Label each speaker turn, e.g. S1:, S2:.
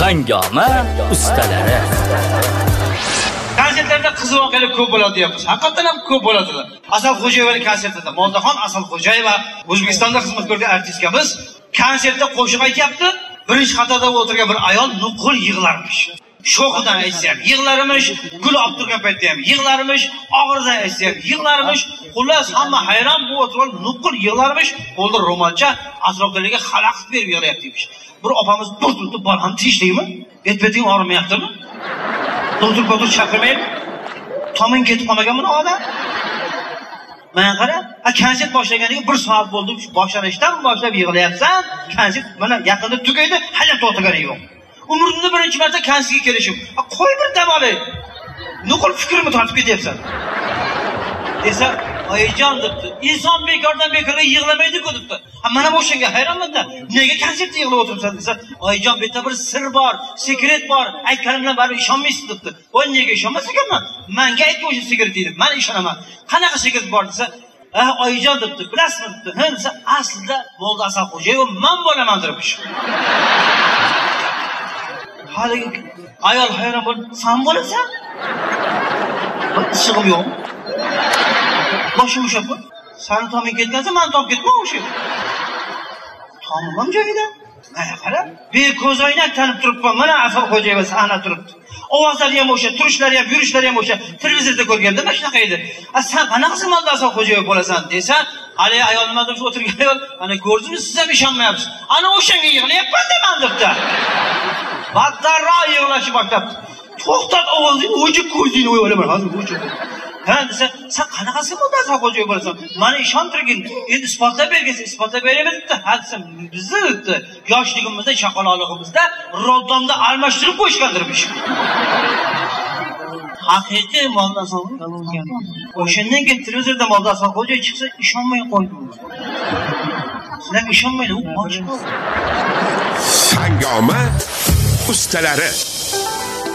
S1: Hangama ustalari.
S2: Konsertlarda qiz voqealar ko'p bo'ladi deyapmiz. Haqiqatan ham ko'p bo'ladilar. Asal Xo'jayevaning konsertida Moldaxon Asal Xo'jayeva O'zbekistonda xizmat ko'rgan artistkamiz konsertda qo'shiq aytyapti. Birinchi xatada o'tirgan bir ayol nuqul yig'larmish. Sho'xidan aytsa ham yig'larmish, gul olib turgan paytda ham yig'larmish, og'ridan aytsa ham yig'larmish. Xullas hamma hayron bu o'tirgan nuqul yig'larmish. Qo'lda ro'molcha atrofdagilarga xalaqit berib yig'layaptimish. Bir opamiz turtib bolam tishlaymi? Etbeting og'rimayaptimi? Doktor chaqirmaydi. Toming ketib qolmaganmi odam? Mana qara, konsert boshlaganiga 1 soat bo'ldi. Boshlanishdan boshlab yig'layapsan. Konsert mana yaqinda tugaydi, hali to'xtagani yo'q. Umrimda birinchi marta konsertga kelishim. Qo'y bir dam olay. Nuqul fikrimni tortib ketyapsan. Desa, oyijon debdi. Inson bekordan bekorga yig'lamaydi-ku debdi. Mana o'shanga hayronman-da. Nega konsertda yig'lab o'tiribsan desa, oyijon bu yerda bir sir bor, sekret bor. Aytganimdan baribir ishonmaysiz debdi. Voy nega ishonmas ekanman? Menga aytgan o'sha sekret edi. Men ishonaman. Qanaqa sekret bor desa, oyijon debdi. Bilasizmi debdi. Ha desa, aslida Molda Asal Xo'jayeva men bo'laman debdi. Haligi ayol hayron bo'lib, "Sen bo'lasan?" Ishim yo'q. Boshim ushab, "Seni toming ketgansa, men tom ketmam o'sha." Tomim ham joyida. Mana qara, ko'z oynak tanib turibman. Mana Asal Xo'jayeva sahna turibdi. Ovozlari ham o'sha, turishlari ham, yurishlari ham o'sha. Televizorda ko'rganda mana shunaqa edi. "Sen qanaqasi Molda Asal Xo'jayeva bo'lasan?" desa, hali ayol nima deb o'tirgan ayol, "Ana ko'rdingmi, siz ham ishonmayapsiz. Ana o'shanga yig'layapman deman" debdi. Battarroq yig'lashni boshlabdi. To'xtat ovozingni, o'chib ko'zingni o'ylayman, hozir o'chib. Ha desa, "Sen qanaqasi Molda Asal Xo'jayeva bo'lasan? Meni ishontirgin. Endi isbotlab bergin, isbotlab beraman" debdi. Ha desam, "Bizni debdi, yoshligimizda, chaqaloqligimizda roddomda almashtirib qo'yishgandirmish." Haqiqiy Molda Asal bo'lgan. O'shandan keyin televizorda Molda Asal Xo'jayeva chiqsa, ishonmay qo'ydim. Sizlar ishonmaydi, u ochiq.
S3: Hangama ustalari.